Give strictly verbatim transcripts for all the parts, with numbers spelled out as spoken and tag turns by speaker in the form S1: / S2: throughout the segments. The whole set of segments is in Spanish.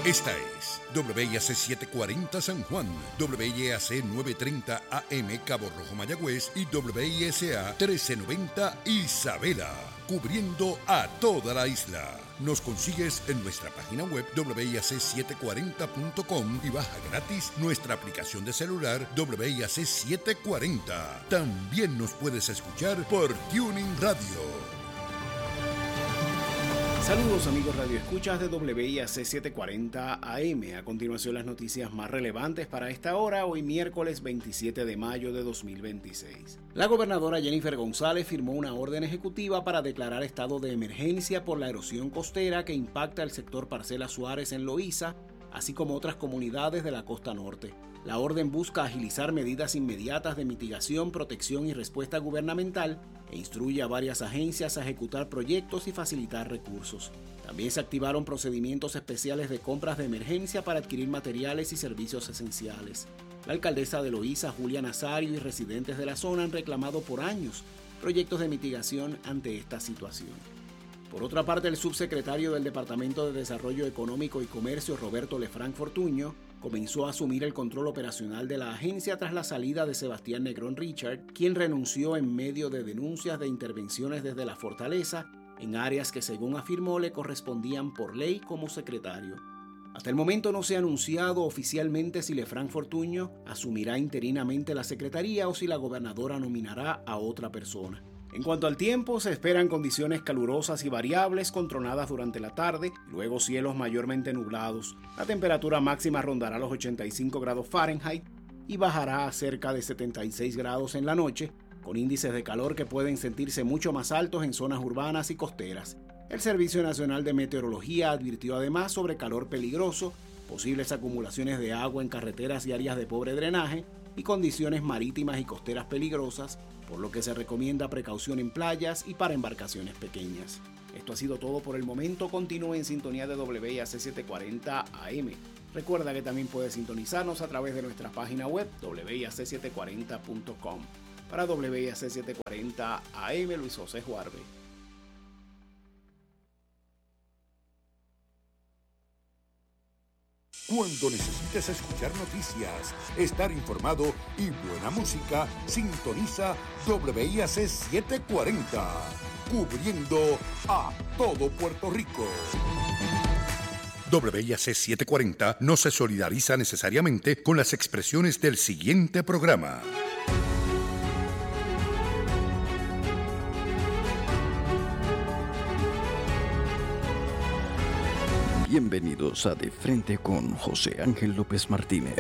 S1: Esta es W I A C setecientos cuarenta San Juan, W I A C novecientos treinta A M Cabo Rojo Mayagüez y W I S A trece noventa Isabela, cubriendo a toda la isla. Nos consigues en nuestra página web W I A C setecientos cuarenta punto com y baja gratis nuestra aplicación de celular W I A C setecientos cuarenta. También nos puedes escuchar por Tuning Radio.
S2: Saludos amigos radioescuchas de W I A C setecientos cuarenta A M. A continuación las noticias más relevantes para esta hora, hoy miércoles veintisiete de mayo de dos mil veintiséis. La gobernadora Jennifer González firmó una orden ejecutiva para declarar estado de emergencia por la erosión costera que impacta el sector Parcela Suárez en Loíza, así como otras comunidades de la costa norte. La orden busca agilizar medidas inmediatas de mitigación, protección y respuesta gubernamental e instruye a varias agencias a ejecutar proyectos y facilitar recursos. También se activaron procedimientos especiales de compras de emergencia para adquirir materiales y servicios esenciales. La alcaldesa de Loíza, Julia Nazario, y residentes de la zona han reclamado por años proyectos de mitigación ante esta situación. Por otra parte, el subsecretario del Departamento de Desarrollo Económico y Comercio, Roberto Lefranc Fortuño, comenzó a asumir el control operacional de la agencia tras la salida de Sebastián Negrón Richard, quien renunció en medio de denuncias de intervenciones desde la fortaleza en áreas que, según afirmó, le correspondían por ley como secretario. Hasta el momento no se ha anunciado oficialmente si Lefranc Fortuño asumirá interinamente la secretaría o si la gobernadora nominará a otra persona. En cuanto al tiempo, se esperan condiciones calurosas y variables con tronadas durante la tarde, luego cielos mayormente nublados. La temperatura máxima rondará los ochenta y cinco grados Fahrenheit y bajará a cerca de setenta y seis grados en la noche, con índices de calor que pueden sentirse mucho más altos en zonas urbanas y costeras. El Servicio Nacional de Meteorología advirtió además sobre calor peligroso, posibles acumulaciones de agua en carreteras y áreas de pobre drenaje y condiciones marítimas y costeras peligrosas, por lo que se recomienda precaución en playas y para embarcaciones pequeñas. Esto ha sido todo por el momento. Continúe en sintonía de W I A C setecientos cuarenta A M. Recuerda que también puedes sintonizarnos a través de nuestra página web W I A C setecientos cuarenta punto com. Para W I A C setecientos cuarenta A M, Luis José Juarbe.
S1: Cuando necesites escuchar noticias, estar informado y buena música, sintoniza W I A C setecientos cuarenta, cubriendo a todo Puerto Rico. W I A C setecientos cuarenta no se solidariza necesariamente con las expresiones del siguiente programa.
S3: Bienvenidos a De Frente con José Ángel López Martínez.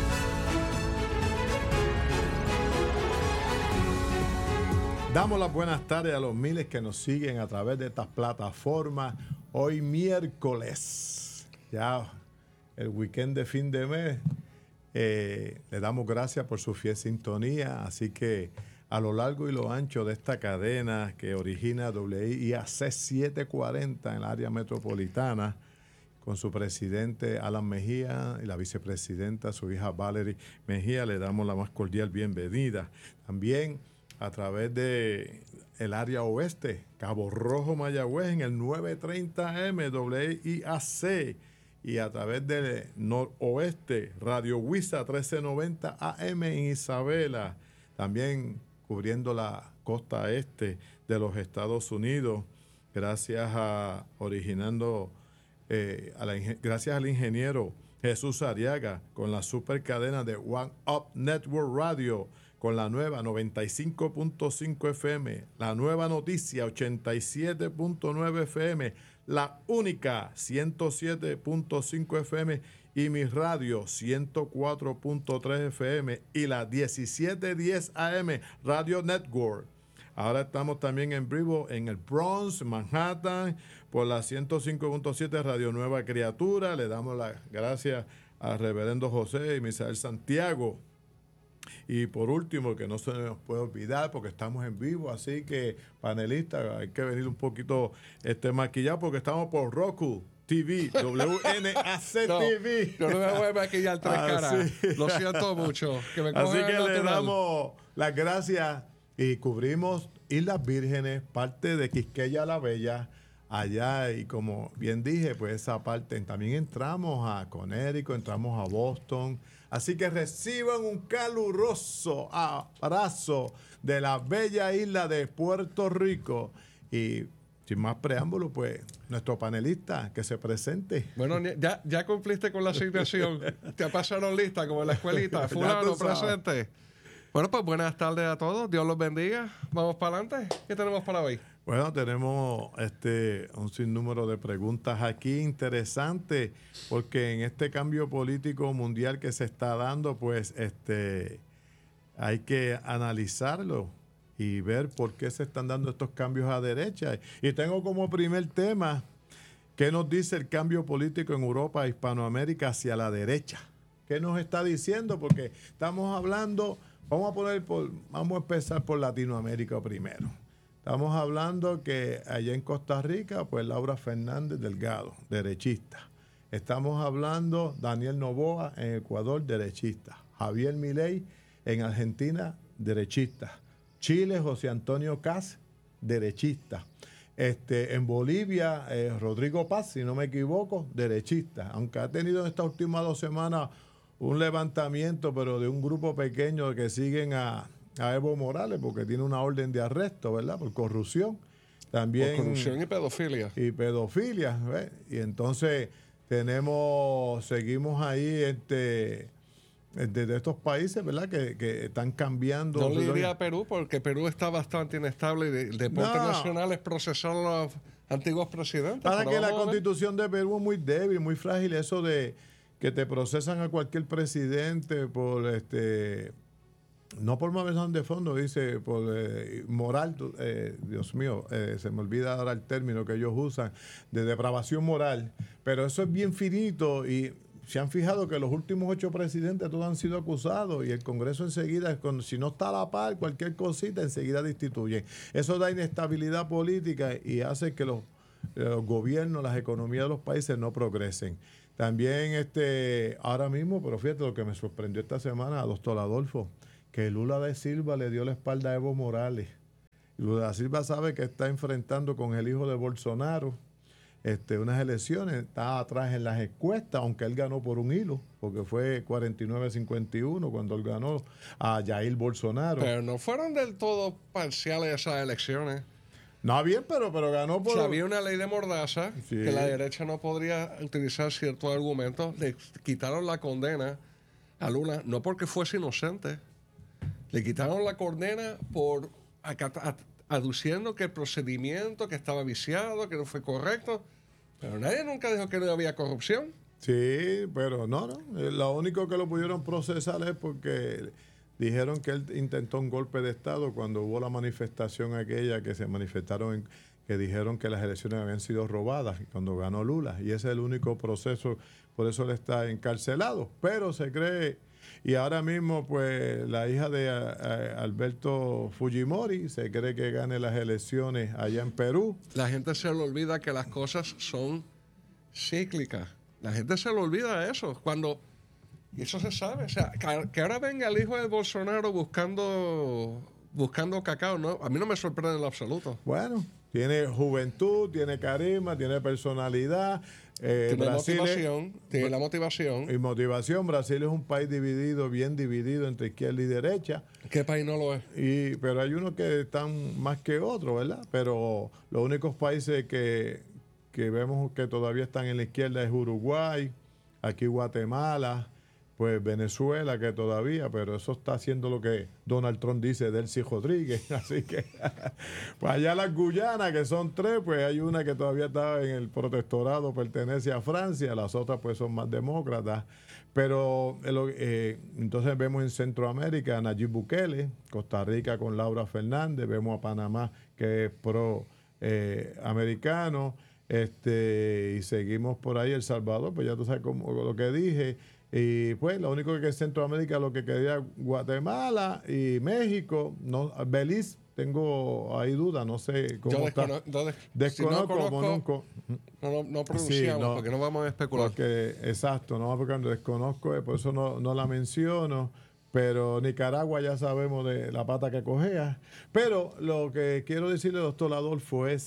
S4: Damos las buenas tardes a los miles que nos siguen a través de estas plataformas. Hoy miércoles, ya el weekend de fin de mes, eh, le damos gracias por su fiel sintonía. Así que a lo largo y lo ancho de esta cadena que origina W I A C setecientos cuarenta en el área metropolitana, con su presidente Alan Mejía y la vicepresidenta, su hija Valerie Mejía, le damos la más cordial bienvenida. También a través de el área oeste, Cabo Rojo Mayagüez en el novecientos treinta M W I A C, y a través del noroeste, Radio Huiza trece noventa A M en Isabela, también cubriendo la costa este de los Estados Unidos, gracias a originando Eh, a la, gracias al ingeniero Jesús Ariaga con la super cadena de One Up Network Radio, con la nueva noventa y cinco punto cinco F M, la nueva noticia ochenta y siete punto nueve F M, la única ciento siete punto cinco F M y mi radio ciento cuatro punto tres F M y la diecisiete diez A M Radio Network. Ahora estamos también en vivo en el Bronx, Manhattan, por la ciento cinco punto siete Radio Nueva Criatura. Le damos las gracias al reverendo José y Misael Santiago. Y por último, que no se nos puede olvidar, porque estamos en vivo, así que panelistas, hay que venir un poquito este, maquillados, porque estamos por Roku T V, W N A C
S5: no,
S4: T V.
S5: Yo no me voy a maquillar tres caras. Lo siento mucho. Que me
S4: así que
S5: le
S4: damos las gracias y cubrimos Islas Vírgenes, parte de Quisqueya la Bella, allá y como bien dije, pues esa parte, también entramos a Connecticut, entramos a Boston, así que reciban un caluroso abrazo de la bella isla de Puerto Rico y sin más preámbulos, pues nuestro panelista que se presente.
S5: Bueno, ya, ya cumpliste con la asignación, te pasaron lista como en la escuelita, fulano presente. Bueno, pues buenas tardes a todos, Dios los bendiga, vamos para adelante, ¿qué tenemos para hoy?
S4: Bueno, tenemos este un sinnúmero de preguntas aquí interesantes, porque en este cambio político mundial que se está dando, pues este hay que analizarlo y ver por qué se están dando estos cambios a derecha. Y tengo como primer tema, ¿qué nos dice el cambio político en Europa e Hispanoamérica hacia la derecha? ¿Qué nos está diciendo? Porque estamos hablando, vamos a poner por, vamos a empezar por Latinoamérica primero. Estamos hablando que allá en Costa Rica, pues Laura Fernández Delgado, derechista. Estamos hablando Daniel Noboa en Ecuador, derechista. Javier Milei en Argentina, derechista. Chile, José Antonio Kast, derechista. Este, en Bolivia, eh, Rodrigo Paz, si no me equivoco, derechista. Aunque ha tenido en estas últimas dos semanas un levantamiento, pero de un grupo pequeño que siguen a... a Evo Morales porque tiene una orden de arresto, ¿verdad? Por corrupción. También,
S5: por corrupción y pedofilia.
S4: Y pedofilia, ¿ves? Y entonces tenemos, seguimos ahí este, desde estos países, ¿verdad? Que, que están cambiando.
S5: No le diría a Perú porque Perú está bastante inestable y el deporte
S4: no.
S5: nacional es procesar a los antiguos presidentes.
S4: Para que la constitución de Perú es muy débil, muy frágil, eso de que te procesan a cualquier presidente por este... No por malversación de fondo, dice, por eh, moral, eh, Dios mío, eh, se me olvida ahora el término que ellos usan, de depravación moral, pero eso es bien finito y se han fijado que los últimos ocho presidentes todos han sido acusados y el Congreso enseguida, si no está a la par, cualquier cosita, enseguida destituyen. Eso da inestabilidad política y hace que los, los gobiernos, las economías de los países no progresen. También este, ahora mismo, pero fíjate lo que me sorprendió esta semana, doctor Adolfo, que Lula da Silva le dio la espalda a Evo Morales. Lula da Silva sabe que está enfrentando con el hijo de Bolsonaro este, unas elecciones, está atrás en las encuestas, aunque él ganó por un hilo, porque fue cuarenta y nueve a cincuenta y uno cuando él ganó a Jair Bolsonaro.
S5: Pero no fueron del todo parciales esas elecciones.
S4: No, bien, pero, pero ganó por...
S5: O sea, había una ley de mordaza, sí, que la derecha no podría utilizar ciertos argumentos. Le quitaron la condena a Lula, no porque fuese inocente. Le quitaron la condena por aduciendo que el procedimiento que estaba viciado, que no fue correcto, pero nadie nunca dijo que no había corrupción.
S4: Sí, pero no, no. Lo único que lo pudieron procesar es porque dijeron que él intentó un golpe de Estado cuando hubo la manifestación aquella que se manifestaron, en, que dijeron que las elecciones habían sido robadas cuando ganó Lula. Y ese es el único proceso, por eso él está encarcelado. Pero se cree... Y ahora mismo, pues, la hija de a, a Alberto Fujimori se cree que gane las elecciones allá en Perú.
S5: La gente se le olvida que las cosas son cíclicas. La gente se le olvida eso. Cuando, y eso se sabe. O sea, que, que ahora venga el hijo de Bolsonaro buscando, buscando cacao, ¿no? A mí no me sorprende en lo absoluto.
S4: Bueno, tiene juventud, tiene carisma, tiene personalidad. Eh,
S5: tiene
S4: Brasil
S5: motivación,
S4: es,
S5: tiene la motivación.
S4: Y motivación. Brasil es un país dividido, bien dividido entre izquierda y derecha.
S5: ¿Qué país no lo es?
S4: Y, pero hay unos que están más que otros, ¿verdad? Pero los únicos países que, que vemos que todavía están en la izquierda es Uruguay, aquí Guatemala, pues Venezuela, que todavía, pero eso está haciendo lo que Donald Trump dice de Delcy Rodríguez. Así que, pues allá las Guyanas, que son tres, pues hay una que todavía está en el protectorado, pertenece a Francia, las otras pues son más demócratas. Pero eh, entonces vemos en Centroamérica a Nayib Bukele, Costa Rica con Laura Fernández, vemos a Panamá que es pro eh, americano, este, y seguimos por ahí El Salvador, pues ya tú sabes cómo, lo que dije. Y pues lo único que es Centroamérica, lo que quería Guatemala y México, no, Belice, tengo ahí dudas, no sé cómo
S5: Yo
S4: está.
S5: descono desconozco,
S4: desconozco,
S5: si no, conozco,
S4: nunca.
S5: no, no, no pronunciamos, sí, no, porque no vamos a especular.
S4: Porque, exacto, no porque desconozco, por eso no, no la menciono. Pero Nicaragua ya sabemos de la pata que cojea. Pero lo que quiero decirle, doctor Adolfo, es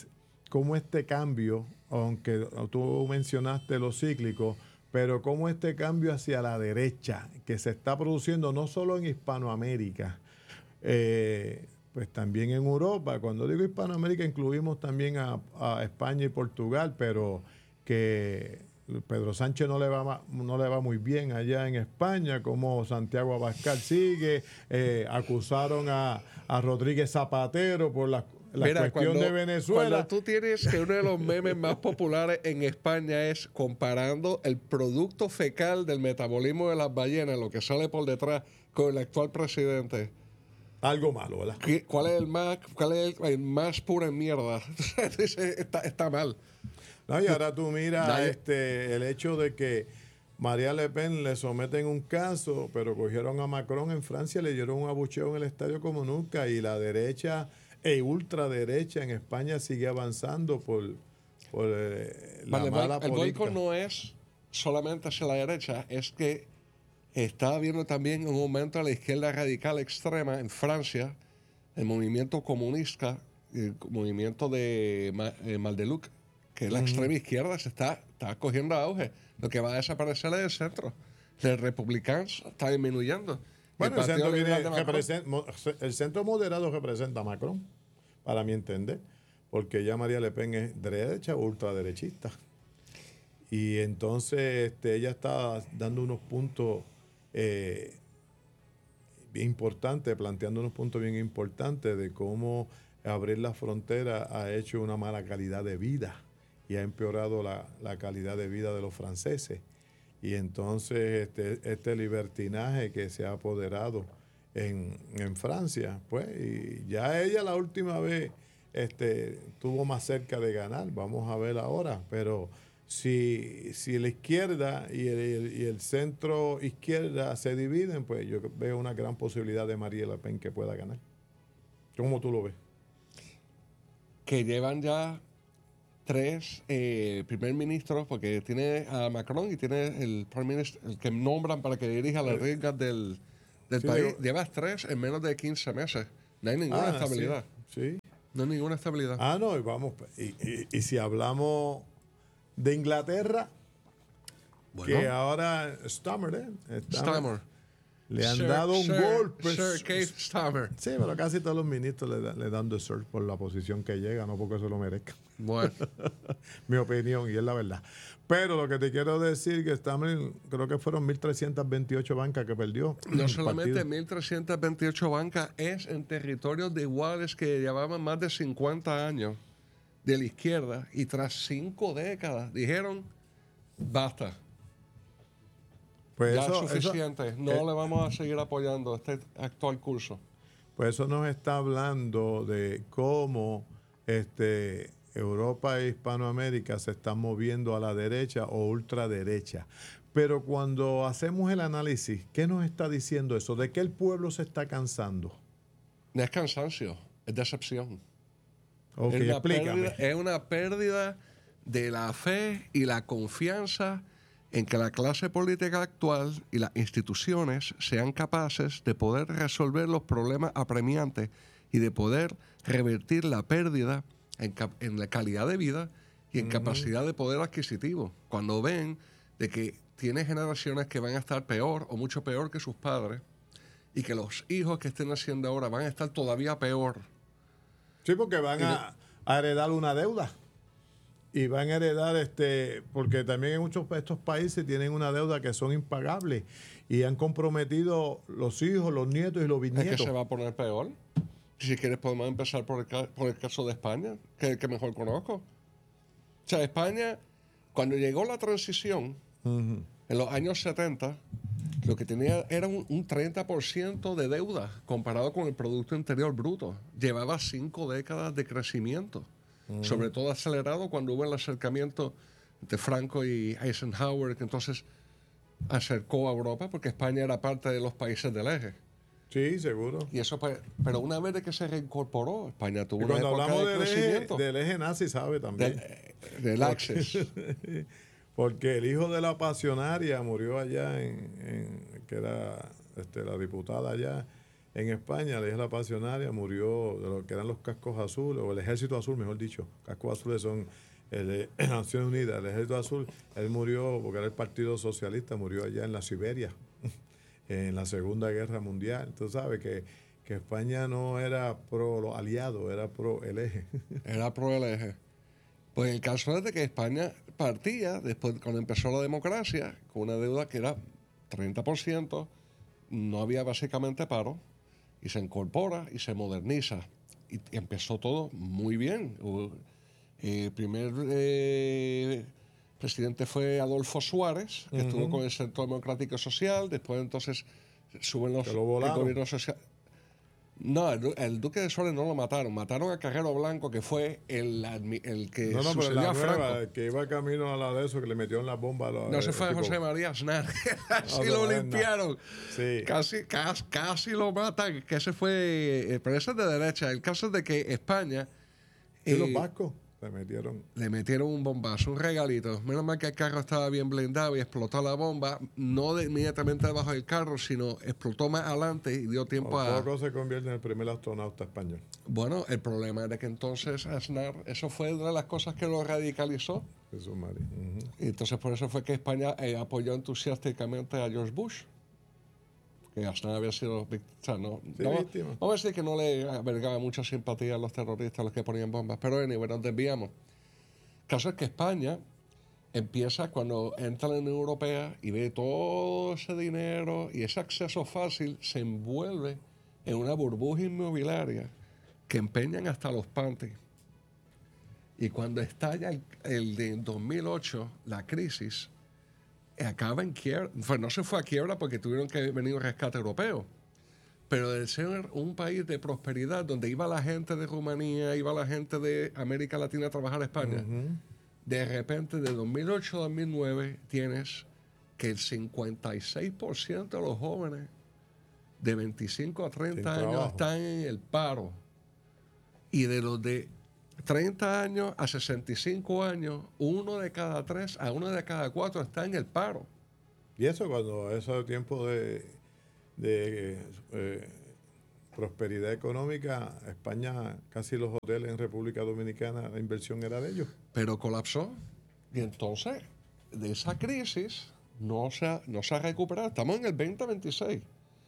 S4: cómo este cambio, aunque tú mencionaste lo cíclico, pero cómo este cambio hacia la derecha que se está produciendo no solo en Hispanoamérica, eh, pues también en Europa. Cuando digo Hispanoamérica incluimos también a, a España y Portugal, pero que Pedro Sánchez no le va no le va muy bien allá en España, como Santiago Abascal sigue, eh, acusaron a, a Rodríguez Zapatero por la, la
S5: Mira,
S4: cuestión
S5: cuando,
S4: de Venezuela.
S5: Cuando tú tienes que uno de los memes más populares en España es comparando el producto fecal del metabolismo de las ballenas, lo que sale por detrás, con el actual presidente.
S4: Algo malo, ¿verdad?
S5: ¿Cuál es el más, cuál es el, el más pura mierda? está, está mal.
S4: No, y ahora tú miras
S5: Nadie.
S4: este, el hecho de que María Le Pen le someten un caso, pero cogieron a Macron en Francia, le dieron un abucheo en el estadio como nunca, y la derecha e ultraderecha en España sigue avanzando por, por eh, la
S5: Vale,
S4: mala
S5: el
S4: política.
S5: boicot no es solamente hacia la derecha, es que está habiendo también un aumento de la izquierda radical extrema en Francia, el movimiento comunista, el movimiento de eh, Maldeluc, que es la extrema izquierda, se está, está cogiendo auge. Lo que va a desaparecer es el centro. El republicano está disminuyendo.
S4: Bueno, el,
S5: el,
S4: centro viene,
S5: de
S4: represent, el centro moderado representa a Macron, para mi entender, porque ya María Le Pen es derecha o ultraderechista. Y entonces este, ella está dando unos puntos eh, bien importantes, planteando unos puntos bien importantes de cómo abrir la frontera ha hecho una mala calidad de vida y ha empeorado la, la calidad de vida de los franceses. Y entonces este, este libertinaje que se ha apoderado en, en Francia, pues, y ya ella la última vez este, estuvo más cerca de ganar, vamos a ver ahora, pero si, si la izquierda y el, y el centro izquierda se dividen, pues yo veo una gran posibilidad de María Le Pen que pueda ganar. ¿Cómo tú lo ves?
S5: Que llevan ya tres eh, primer ministros, porque tiene a Macron y tiene el primer ministro, el que nombran para que dirija las riendas del, del
S4: Sí,
S5: país.
S4: digo,
S5: Llevas tres en menos de quince meses. No hay ninguna
S4: ah,
S5: estabilidad.
S4: Sí, sí.
S5: No hay ninguna estabilidad.
S4: Ah, no, y vamos, y, y, y si hablamos de Inglaterra,
S5: Bueno.
S4: que ahora Starmer, ¿eh?
S5: Starmer.
S4: Le han
S5: Sir-
S4: dado un
S5: Sir-
S4: golpe.
S5: Sir Keir Starmer.
S4: Sí, pero casi todos los ministros le, da- le dan de Sir por la posición que llega, no porque se lo merezca.
S5: Bueno.
S4: Mi opinión, y es la verdad. Pero lo que te quiero decir que Starmer, creo que fueron mil trescientas veintiocho bancas que perdió.
S5: No
S4: el
S5: solamente
S4: partido.
S5: mil trescientas veintiocho bancas, es en territorios de iguales que llevaban más de cincuenta años de la izquierda y tras cinco décadas dijeron, basta,
S4: Pues
S5: ya
S4: eso,
S5: es suficiente,
S4: eso-
S5: no
S4: eh,
S5: le vamos a seguir apoyando este actual curso.
S4: Pues eso nos está hablando de cómo este, Europa e Hispanoamérica se están moviendo a la derecha o ultraderecha. Pero cuando hacemos el análisis, ¿qué nos está diciendo eso? ¿De qué el pueblo se está cansando?
S5: No es cansancio, es decepción.
S4: Ok,
S5: es, una
S4: explícame.
S5: pérdida, es una pérdida de la fe y la confianza en que la clase política actual y las instituciones sean capaces de poder resolver los problemas apremiantes y de poder revertir la pérdida en, cap- en la calidad de vida y en capacidad de poder adquisitivo. Cuando ven de que tiene generaciones que van a estar peor o mucho peor que sus padres y que los hijos que estén naciendo ahora van a estar todavía peor.
S4: Sí, porque van a, a heredar una deuda. Y van a heredar, este, porque también en muchos de estos países tienen una deuda que son impagables y han comprometido los hijos, los nietos y los
S5: Es
S4: bisnietos.
S5: que se va a poner peor. Si quieres podemos empezar por el, ca- por el caso de España, que es el que mejor conozco. O sea, España, cuando llegó la transición,
S4: Ujú.
S5: en los años setenta, lo que tenía era un, un treinta por ciento de deuda comparado con el Producto Interior Bruto. Llevaba cinco décadas de crecimiento, sobre todo acelerado cuando hubo el acercamiento de Franco y Eisenhower, que entonces acercó a Europa, porque España era parte de los países del eje.
S4: Sí, seguro.
S5: Y eso, pues, pero una vez de que se reincorporó, España tuvo
S4: Y
S5: una
S4: cuando
S5: época
S4: hablamos
S5: de
S4: del eje,
S5: crecimiento.
S4: del eje nazi, sabe también.
S5: Del, del Axis.
S4: Porque el hijo de la pasionaria murió allá, en, en- que era este, la diputada allá en España, la isla Pasionaria, murió de lo que eran los cascos azules, o el ejército azul, mejor dicho. Cascos azules son el de Naciones Unidas, el ejército azul. Él murió porque era el Partido Socialista, murió allá en la Siberia, en la Segunda Guerra Mundial. Tú sabes que, que España no era pro los aliados, era pro el eje.
S5: Era pro el eje. Pues el caso es de que España partía, después cuando empezó la democracia, con una deuda que era treinta por ciento, no había básicamente paro, y se incorpora y se moderniza. Y empezó todo muy bien. El primer eh, presidente fue Adolfo Suárez, que uh-huh. estuvo con el Centro Democrático Social, después entonces suben los el gobierno social. No, el, el duque de Suárez no lo mataron, mataron a Carrero Blanco, que fue el, el que
S4: no, no,
S5: sucedió
S4: la
S5: a Franco.
S4: Nueva, el que iba camino a la de eso, que le metieron la bomba a la,
S5: no, se fue
S4: tipo...
S5: José María Aznar. Así
S4: no,
S5: lo
S4: no,
S5: limpiaron.
S4: No. Sí.
S5: Casi, casi, casi lo matan, que ese fue, pero ese es de derecha. El caso es de que España...
S4: ¿Y eh, los vascos? Le metieron.
S5: Le metieron un bombazo, un regalito. Menos mal que el carro estaba bien blindado y explotó la bomba. No de, inmediatamente debajo del carro, sino explotó más adelante y dio tiempo
S4: Por
S5: a...
S4: poco se convierte en el primer astronauta español.
S5: Bueno, el problema era que entonces Aznar, eso fue una de las cosas que lo radicalizó.
S4: Jesús María. Uh-huh.
S5: Y entonces por eso fue que España eh, apoyó entusiásticamente a George Bush. Que Aznar había sido o sea, no,
S4: sí,
S5: no,
S4: víctima.
S5: Vamos a decir que no le albergaba mucha simpatía a los terroristas, a los que ponían bombas. Pero anyway, nos desviamos. El caso es que España empieza cuando entra en la Unión Europea y ve todo ese dinero y ese acceso fácil, se envuelve en una burbuja inmobiliaria que empeñan hasta los panties. Y cuando estalla el, el de dos mil ocho, la crisis, acaba en quiebra. Pues no se fue a quiebra porque tuvieron que venir un rescate europeo. Pero de ser un país de prosperidad donde iba la gente de Rumanía, iba la gente de América Latina a trabajar a España, uh-huh. de repente de dos mil ocho a dos mil nueve tienes que el cincuenta y seis por ciento de los jóvenes de veinticinco a treinta años trabajo. Están en el paro. Y de los de treinta años a sesenta y cinco años, uno de cada tres a uno de cada cuatro está en el paro.
S4: Y eso cuando eso es tiempo de, de eh, prosperidad económica, España, casi los hoteles en República Dominicana, la inversión era de ellos.
S5: Pero colapsó. Y entonces, de esa crisis no se ha, no se ha recuperado. Estamos en el veinte veintiséis.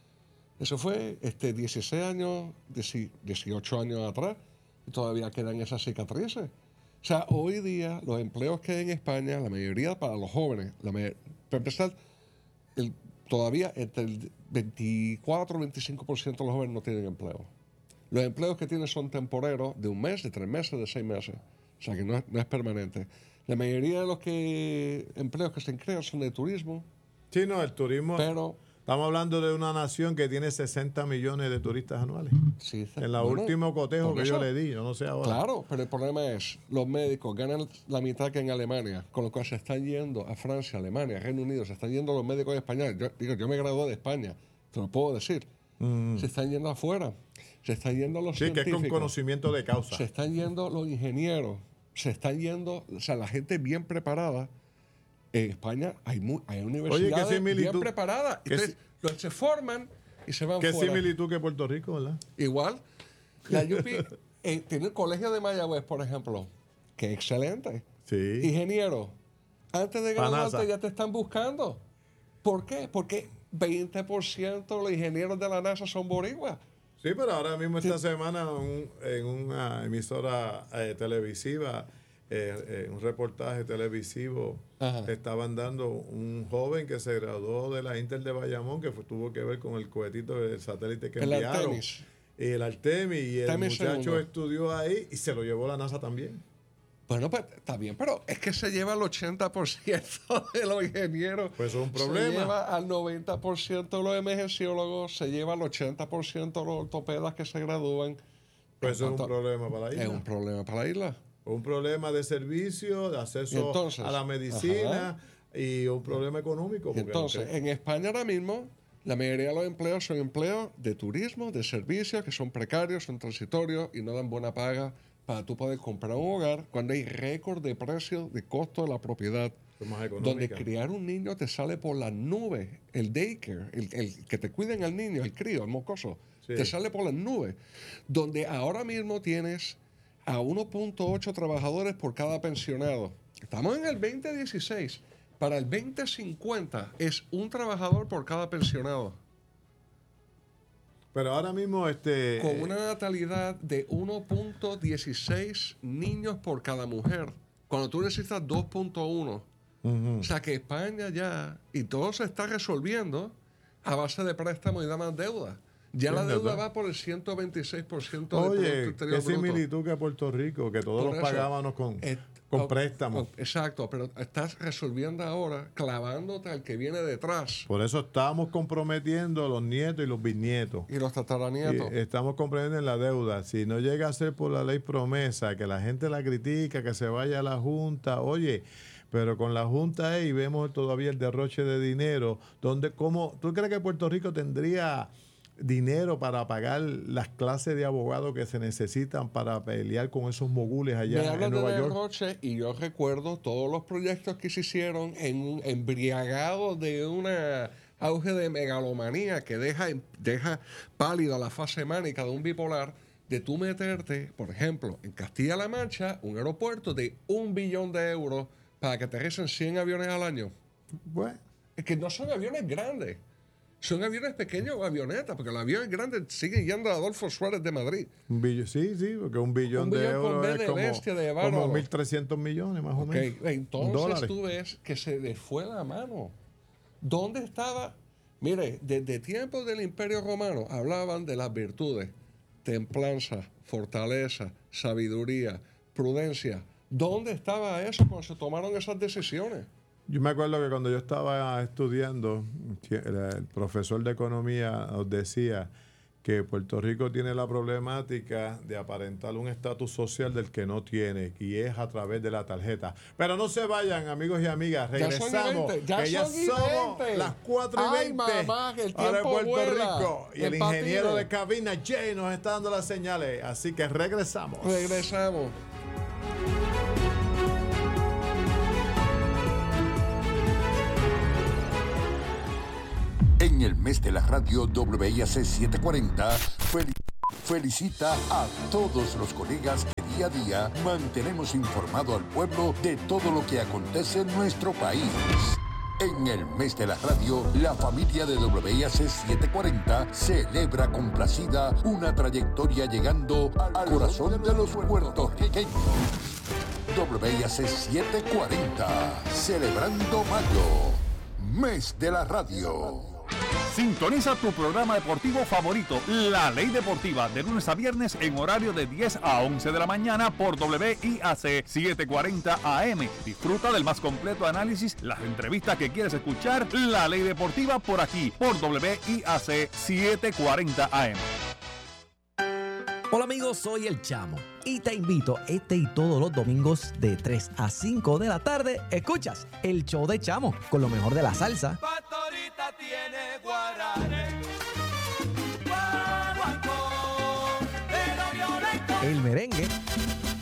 S5: Eso fue este, dieciséis años, dieciocho años atrás. Todavía quedan esas cicatrices. O sea, hoy día los empleos que hay en España, la mayoría para los jóvenes, la mayor, para empezar, el, todavía entre el veinticuatro y veinticinco por ciento de los jóvenes no tienen empleo. Los empleos que tienen son temporeros de un mes, de tres meses, de seis meses. O sea, que no es, no es permanente. La mayoría de los que empleos que se crean son de turismo.
S4: Sí, no, el turismo...
S5: Pero...
S4: Estamos hablando de una nación que tiene sesenta millones de turistas anuales.
S5: Sí,
S4: en la
S5: bueno,
S4: último cotejo que
S5: eso,
S4: yo le di, yo no sé ahora.
S5: Claro, pero el problema es, los médicos ganan la mitad que en Alemania, con lo cual se están yendo a Francia, Alemania, Reino Unido, se están yendo los médicos españoles. Yo, digo, yo me gradué de España, te lo puedo decir. Mm. Se están yendo afuera, se están yendo los
S4: sí,
S5: científicos.
S4: Sí, que es con conocimiento de causa.
S5: Se están yendo los ingenieros, se están yendo, o sea, la gente bien preparada. En España hay, muy, hay universidades
S4: Oye, ¿qué
S5: bien preparadas. Entonces, los se forman y se van
S4: ¿Qué
S5: fuera.
S4: Qué similitud que Puerto Rico, ¿verdad?
S5: Igual. La U P eh, tiene el colegio de Mayagüez, por ejemplo, que es excelente.
S4: Sí.
S5: Ingeniero, antes de graduarte ya te están buscando. ¿Por qué? Porque veinte por ciento de los ingenieros de la NASA son boricuas.
S4: Sí, pero ahora mismo esta sí. semana un, en una emisora eh, televisiva, eh, eh, un reportaje televisivo, Ajá. estaban dando un joven que se graduó de la Inter de Bayamón, que fue, tuvo que ver con el cohetito del satélite que
S5: el
S4: enviaron.
S5: Artemis.
S4: Y el Artemis, y el
S5: Artemis
S4: muchacho
S5: segundo.
S4: estudió ahí y se lo llevó la NASA también.
S5: Bueno, pues está bien, pero es que se lleva el ochenta por ciento de los ingenieros.
S4: Pues es un problema.
S5: Se lleva al noventa por ciento de los emergenciólogos, se lleva al ochenta por ciento de los ortopedas que se gradúan.
S4: Pues eso es un problema para la isla.
S5: Es un problema para la isla.
S4: Un problema de servicio, de acceso entonces, a la medicina ajá. y un problema económico.
S5: Entonces, aunque... en España ahora mismo, la mayoría de los empleos son empleos de turismo, de servicios, que son precarios, son transitorios y no dan buena paga para tú poder comprar un hogar cuando hay récord de precio, de costo de la propiedad. donde criar un niño te sale por las nubes, el daycare, el, el que te cuiden al niño, el crío, el mocoso, sí. te sale por las nubes, donde ahora mismo tienes a uno punto ocho trabajadores por cada pensionado. Estamos en el veinte dieciséis. Para el veinte cincuenta es un trabajador por cada pensionado.
S4: Pero ahora mismo este
S5: con una natalidad de uno punto dieciséis niños por cada mujer, cuando tú necesitas dos punto uno. Uh-huh. O sea que España ya, y todo se está resolviendo a base de préstamos y de más deuda. Ya la deuda va por el ciento veintiséis por ciento
S4: Oye,
S5: del Producto Interior
S4: qué
S5: Bruto.
S4: Similitud que Puerto Rico, que todos por los eso, pagábamos con, eh, con préstamos.
S5: Oh, exacto, pero estás resolviendo ahora, clavándote al que viene detrás.
S4: Por eso estamos comprometiendo a los nietos y los bisnietos.
S5: Y los tataranietos.
S4: Y estamos comprometiendo en la deuda. Si no llega a ser por la ley promesa, que la gente la critica, que se vaya a la Junta, oye... Pero con la Junta ahí vemos todavía el derroche de dinero. Donde, ¿cómo, ¿Tú crees que Puerto Rico tendría dinero para pagar las clases de abogados que se necesitan para pelear con esos mogules allá
S5: Me
S4: en Nueva
S5: de
S4: York?
S5: Derroche, y yo recuerdo todos los proyectos que se hicieron en un embriagado de una auge de megalomanía que deja, deja pálida la fase mánica de un bipolar, de tú meterte, por ejemplo, en Castilla-La Mancha, un aeropuerto de un billón de euros para que aterricen cien aviones al año.
S4: Bueno.
S5: Es que no son aviones grandes. Son aviones pequeños o avionetas, porque los aviones grandes siguen yendo a Adolfo Suárez de Madrid.
S4: Un billón, sí, sí, porque un billón, un billón de euros es
S5: de
S4: como,
S5: bestia, de
S4: como mil trescientos millones más okay. o menos.
S5: Entonces
S4: dólares.
S5: Tú ves que se le fue la mano. ¿Dónde estaba? Mire, desde tiempos del Imperio Romano hablaban de las virtudes: templanza, fortaleza, sabiduría, prudencia. ¿Dónde estaba eso cuando se tomaron esas decisiones?
S4: Yo me acuerdo que cuando yo estaba estudiando, el profesor de economía nos decía que Puerto Rico tiene la problemática de aparentar un estatus social del que no tiene, y es a través de la tarjeta. Pero no se vayan, amigos y amigas, regresamos,
S5: ya
S4: que ya somos las cuatro y veinte.
S5: Ay, mamá, el tiempo
S4: ahora en Puerto
S5: vuela.
S4: Rico. Y el, el ingeniero de cabina, Jay, nos está dando las señales. Así que regresamos.
S5: Regresamos.
S1: En el mes de la radio W I A C setecientos cuarenta, fel- felicita a todos los colegas que día a día mantenemos informado al pueblo de todo lo que acontece en nuestro país. En el mes de la radio, la familia de W I A C setecientos cuarenta celebra complacida una trayectoria llegando al corazón de los puertorriqueños. W I A C setecientos cuarenta, celebrando mayo, mes de la radio.
S6: Sintoniza tu programa deportivo favorito, La Ley Deportiva, de lunes a viernes en horario de diez a once de la mañana por W I A C setecientos cuarenta A M. Disfruta del más completo análisis, las entrevistas que quieres escuchar. La Ley Deportiva por aquí, por W I A C setecientos cuarenta A M.
S7: Hola amigos, soy El Chamo y te invito este y todos los domingos de tres a cinco de la tarde. Escuchas el show de Chamo con lo mejor de la salsa,
S8: Pastorita tiene guaranes,
S7: el merengue